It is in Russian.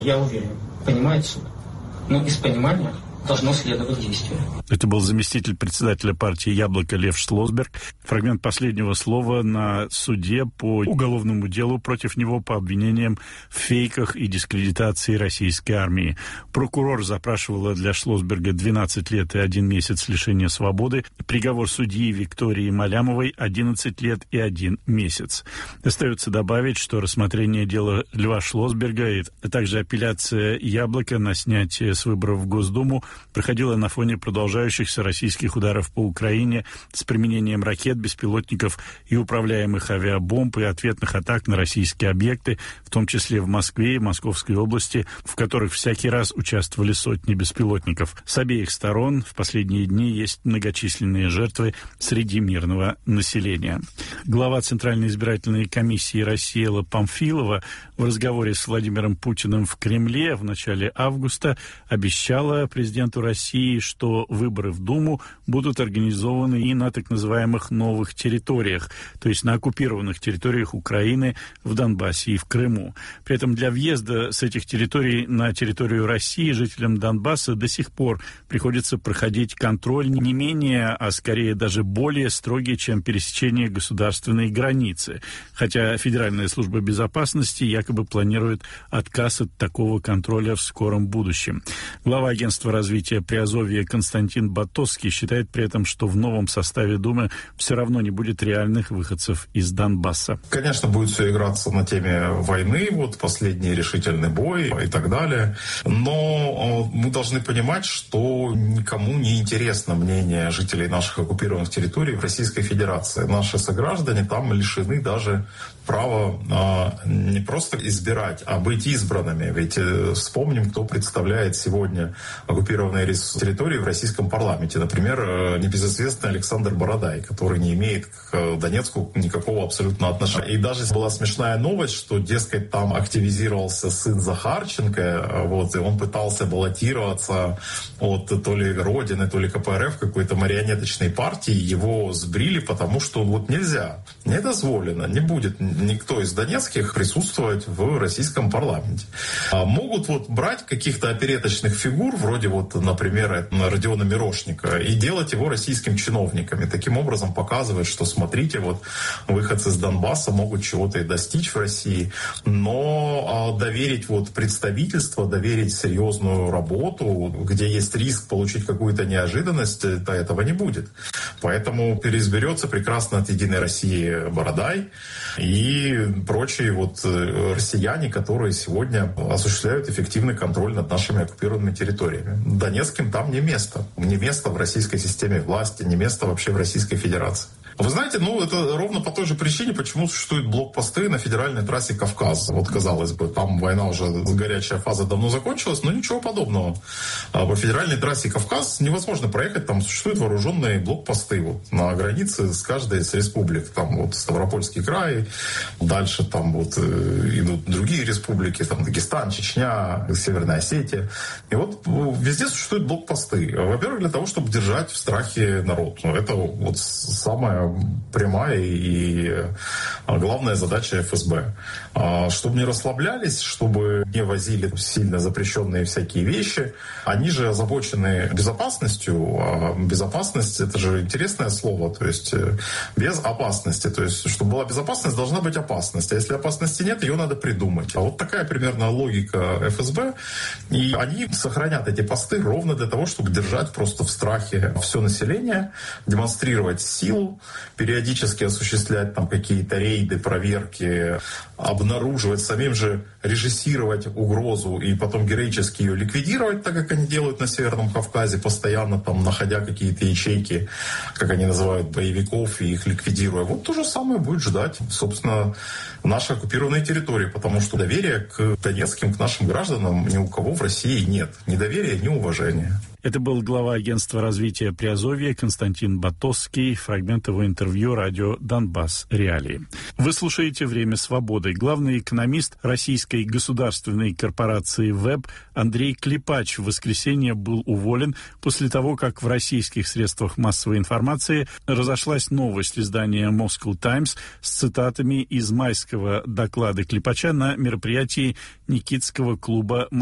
Я уверен, понимает суд. Но из понимания должно следовать действие. Это был заместитель председателя партии «Яблоко» Лев Шлосберг. Фрагмент последнего слова на суде по уголовному делу против него по обвинениям в фейках и дискредитации российской армии. Прокурор запрашивала для Шлосберга 12 лет и 1 месяц лишения свободы. Приговор судьи Виктории Малямовой 11 лет и 1 месяц. Остается добавить, что рассмотрение дела Льва Шлосберга и также апелляция «Яблока» на снятие с выборов в Госдуму проходила на фоне продолжающихся российских ударов по Украине с применением ракет, беспилотников и управляемых авиабомб и ответных атак на российские объекты, в том числе в Москве и Московской области, в которых всякий раз участвовали сотни беспилотников. С обеих сторон в последние дни есть многочисленные жертвы среди мирного населения. Глава Центральной избирательной комиссии России Элла Памфилова в разговоре с Владимиром Путиным в Кремле в начале августа обещала президенту России, что выборы в Думу будут организованы и на так называемых новых территориях, то есть на оккупированных территориях Украины, в Донбассе и в Крыму. При этом для въезда с этих территорий на территорию России жителям Донбасса до сих пор приходится проходить контроль не менее, а скорее даже более строгий, чем пересечение государственной границы. Хотя Федеральная служба безопасности якобы планирует отказ от такого контроля в скором будущем. Глава агентства развития Приазовья Константин Батоский считает при этом, что в новом составе Думы все равно не будет реальных выходцев из Донбасса. Конечно, будет все играться на теме войны, вот последний решительный бой и так далее. Но мы должны понимать, что никому не интересно мнение жителей наших оккупированных территорий в Российской Федерации. Наши сограждане там лишены даже права не просто избирать, а быть избранными. Ведь вспомним, кто представляет сегодня оккупированные территории в российском парламенте. Например, небезызвестный Александр Бородай, который не имеет к Донецку никакого абсолютно отношения. И даже была смешная новость, что, дескать, там активизировался сын Захарченко, вот, и он пытался баллотироваться от то ли Родины, то ли КПРФ, какой-то марионеточной партии. Его сбрили, потому что вот нельзя, не дозволено, не будет никто из донецких присутствовать в российском парламенте. Могут вот брать каких-то опереточных фигур, вроде вот, например, Родиона Мирошника, и делать его российскими чиновниками. Таким образом показывать, что смотрите, вот выходцы из Донбасса могут чего-то и достичь в России, но доверить вот представительство, доверить серьезную работу, где есть риск получить какую-то неожиданность, то этого не будет. Поэтому переизберется прекрасно от «Единой России» Бородай и прочие вот россияне, которые сегодня осуществляют эффективный контроль над нашими оккупированными территориями. Донецким там не место. Не место в российской системе власти, не место вообще в Российской Федерации. Вы знаете, это ровно по той же причине, почему существуют блокпосты на федеральной трассе Кавказ. Вот, казалось бы, там война уже, горячая фаза давно закончилась, но ничего подобного. По федеральной трассе Кавказ невозможно проехать, там существуют вооруженные блокпосты вот, на границе с каждой из республик. Там вот Ставропольский край, дальше там вот идут другие республики, там Дагестан, Чечня, Северная Осетия. И вот везде существуют блокпосты. Во-первых, для того, чтобы держать в страхе народ. Это вот самое прямая и главная задача ФСБ. Чтобы не расслаблялись, чтобы не возили сильно запрещенные всякие вещи. Они же озабочены безопасностью. А безопасность — это же интересное слово. То есть без опасности. То есть, чтобы была безопасность, должна быть опасность. А если опасности нет, ее надо придумать. А вот такая примерно логика ФСБ. И они сохранят эти посты ровно для того, чтобы держать просто в страхе все население, демонстрировать силу, периодически осуществлять там какие-то рейды, проверки, обнаруживать, самим же режиссировать угрозу и потом героически ее ликвидировать, так как они делают на Северном Кавказе, постоянно там находя какие-то ячейки, как они называют, боевиков, и их ликвидируя. Вот то же самое будет ждать, собственно, наши оккупированные территории, потому что доверия к донецким, к нашим гражданам ни у кого в России нет. Ни доверия, ни уважения. Это был глава агентства развития Приазовья Константин Батосский. Фрагмент его интервью радио «Донбасс. Реалии». Вы слушаете «Время свободы». Главный экономист российской государственной корпорации ВЭБ Андрей Клепач в воскресенье был уволен после того, как в российских средствах массовой информации разошлась новость издания Moscow Times с цитатами из майского доклада Клепача на мероприятии Никитского клуба